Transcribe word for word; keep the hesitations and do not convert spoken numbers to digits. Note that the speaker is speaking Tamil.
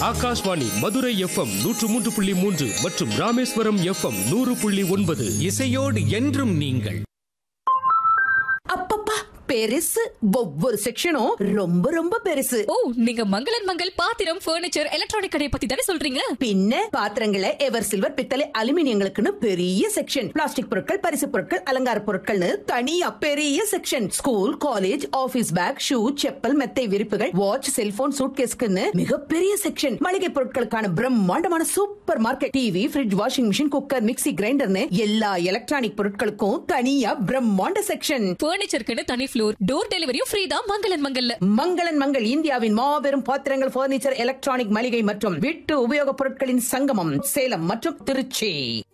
ஆகாஷ்வாணி மதுரை எஃப்எம் நூற்று மூன்று புள்ளி மூன்று மற்றும் ராமேஸ்வரம் எஃப்எம் நூறு புள்ளி ஒன்பது. இசையோடு என்றும் நீங்கள். அப்பப்பா பெருசு, ஒவ்வொரு செக்ஷனும் ரொம்ப ரொம்ப பெருசு. ஓ, நீங்க மங்களன் மங்கள் பாத்திரம், பர்னிச்சர், எலக்ட்ரானிக் கடை பத்தி தானே சொல்றீங்க? பின்ன பாத்திரங்களை எவர் சில்வர், பித்தளை, அலுமினியங்களுக்குன்னு பெரிய செக்ஷன், பிளாஸ்டிக் பொருட்கள், பரிசு பொருட்கள், அலங்கார பொருட்கள்னு தனியா பெரிய section, school college office back, shoe, chappal, மெத்தை விரிப்புகள், வாட்ச், செல்போன், சூட்கேஸ்க்குன்னு மிகப்பெரிய செக்ஷன், மளிகை பொருட்களுக்கான பிரம்மாண்டமான super market, TV, fridge, washing machine, cooker, mixie, கிரைண்டர்னு எல்லா எலக்ட்ரானிக் பொருட்களுக்கும் தனியா பிரம்மாண்ட செக்ஷன். பர்னிச்சருக்குன்னு தனி ஃப்ளோர், டோர் டெலிவரியும் ஃப்ரீ தான் மங்களன் மங்கல்ல. மங்களன் மங்கள் இந்தியாவின் மாபெரும் பாத்திரங்கள், பர்னிச்சர், எலக்ட்ரானிக், மளிகை மற்றும் வீட்டு உபயோகப் பொருட்களின் சங்கமம், சேலம் மற்றும் திருச்சி.